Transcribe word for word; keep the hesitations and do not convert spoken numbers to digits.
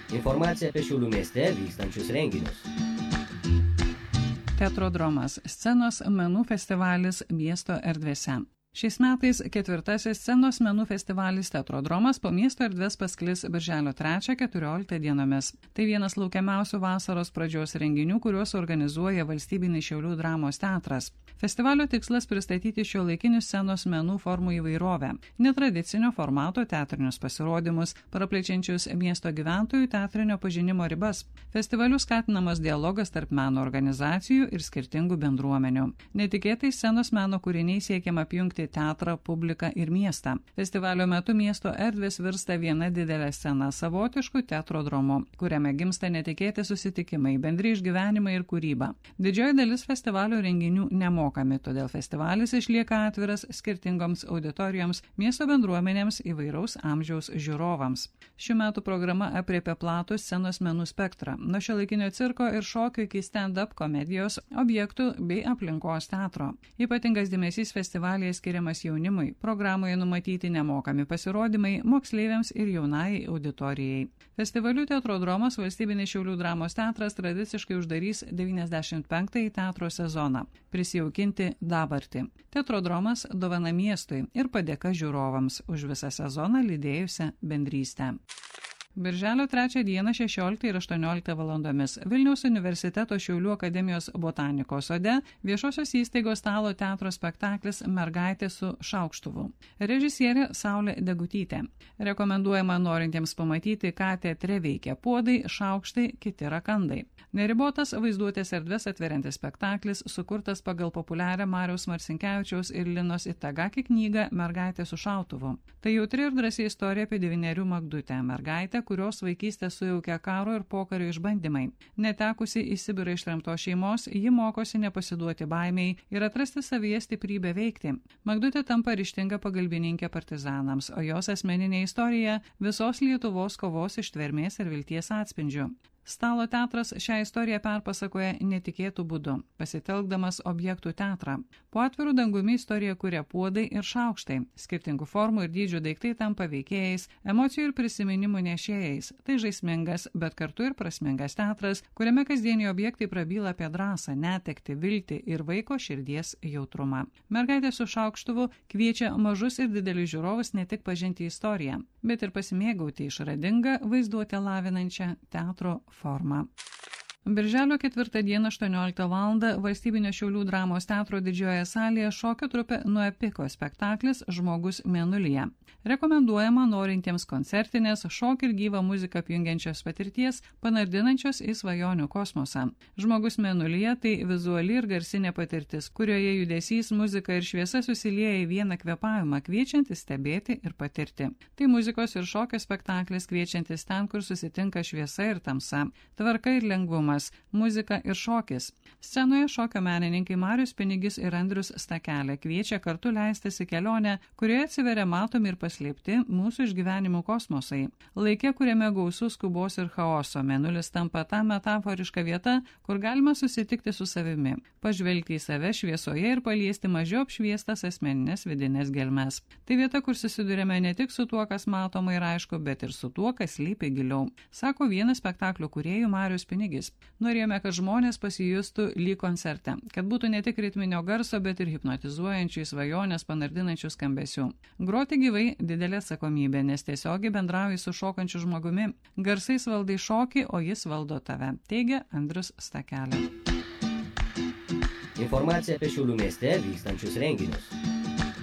Informacija apie Šiaulių mieste vykstančius renginius. Teatrodromas – scenos menų festivalis miesto erdvėse. Šiais metais ketvirtasis scenos menų festivalis Teatrodromas po miesto erdves pasklis birželio trečią keturioliktą dienomis. Tai vienas laukiamiausių vasaros pradžios renginių, kuriuos organizuoja Valstybinis Šiaulių dramos teatras. Festivalio tikslas pristatyti šiuolaikinių scenos menų formų įvairovę, netradicinio formato teatrinius pasirodymus, praplečiančius miesto gyventojų teatrinio pažinimo ribas. Festivaliu skatinamas dialogas tarp meno organizacijų ir skirtingų bendruomenių. Netikėtai scenos meno kūriniai siekiama apjungti teatrą, publiką ir miestą. Festivalio metu miesto erdvės virsta viena didelė scena savotišku teatrodromu, kuriame gimsta netikėti susitikimai, bendri išgyvenimai ir kūryba. Didžioji dalis festivalio renginių nemokami, todėl festivalis išlieka atviras skirtingoms auditorijoms, miesto bendruomenėms, įvairaus amžiaus žiūrovams. Šių metų programa aprėpia platų scenos menų spektrą, nuo šiuolaikinio cirko ir šokio iki stand-up komedijos objektų bei aplinkos teatro. Ypatingas dėmesys festivalyje skiriamas jaunimui, programoje numatyti nemokami pasirodymai moksleiviams ir jaunai auditorijai. Festivaliu Teatrodromas Valstybinis Šiaulių dramos teatras tradiciškai uždarys devyniasdešimt penktąjį teatro sezoną – prisijaukinti dabartį. Teatrodromas dovana miestui ir padėka žiūrovams už visą sezoną lydėjusią bendrystę. Birželio trečią dieną šešioliktą ir aštuonioliktą valandomis Vilniaus universiteto Šiaulių akademijos botanikos sode viešosios įstaigos stalo teatro spektaklis Mergaitė su šaukštuvu. Režisierė Saulė Degutytė. Rekomenduojama norintiems pamatyti, ką teatre veikia puodai, šaukštai, kiti rakandai. Neribotas vaizduotės erdves atveriantis spektaklis sukurtas pagal populiarią Mariaus Marcinkevičiaus ir Linos Itagaki knygą Mergaitė su šautuvu. Tai jautri ir drąsi istorija apie devynerių Magdutę, mergaitę, kurios vaikystę sujaukia karo ir pokario išbandymai. Netekusi į Sibirą ištremtos šeimos, ji mokosi nepasiduoti baimiai ir atrasti savyje stiprybę veikti. Magdutė tampa ryžtinga pagalbininkė partizanams, o jos asmeninė istorija visos Lietuvos kovos ištvermės ir vilties atspindžių. Stalo teatras šią istoriją perpasakoja netikėtų būdu, pasitelkdamas objektų teatrą. Po atvirų dangumi istoriją kuria puodai ir šaukštai. Skirtingų formų ir dydžių daiktai tampa veikėjais, emocijų ir prisiminimų nešėjais. Tai žaismingas, bet kartu ir prasmingas teatras, kuriame kasdieniai objektai prabyla apie drąsą, netektį, viltį ir vaiko širdies jautrumą. Mergaitė su šaukštuvu kviečia mažus ir didelius žiūrovus ne tik pažinti istoriją, bet ir pasimėgauti išradingą, vaizduotę lavinančią teatro formą. Birželio ketvirtą dieną aštuonioliktą valandą Valstybinio Šiaulių dramos teatro didžiojoje salėje šokio trupė Nuepiko spektaklis Žmogus mėnulyje. Rekomenduojama norintiems koncertinės, šokį ir gyvą muziką apjungiančios patirties, panardinančios į svajonių kosmosą. Žmogus mėnulyje tai vizuali ir garsinė patirtis, kurioje judesys, muzika ir šviesa susilieja į vieną kvėpavimą, kviečiantis stebėti ir patirti. Tai muzikos ir šokio spektaklis kviečiantis ten, kur susitinka šviesa ir tamsa, tvarka ir lengvumas, muzika ir šokis. Scenoje šokio menininkai Marius Pinigis ir Andrius Stakelė kviečia kartu leistis į kelionę, kurioje atsiveria matomi ir paslėpti mūsų išgyvenimų kosmosai. Laike, kuriame gausus skubos ir chaoso, mėnulis tampa ta metaforiška vieta, kur galima susitikti su savimi, pažvelgti į save šviesoje ir paliesti mažiau apšviestas asmeninės vidinės gelmes. Tai vieta, kur susidurėme ne tik su tuo, kas matoma ir aišku, bet ir su tuo, kas slypi giliau, sako vienas spektaklio kūrėjų Marius Pinigis. Norėjome, kad žmonės pasijustų lyg koncerte, kad būtų ne tik ritminio garso, bet ir hipnotizuojančių svajonės panardinančių skambesių. Groti gyvai didelė atsakomybė, nes tiesiogiai bendrauji su šokančiu žmogumi. Garsais valdai šokį, o jis valdo tave, teigia Andrius Stakelė. Informacija apie Šiaulių mieste vykstančius renginius.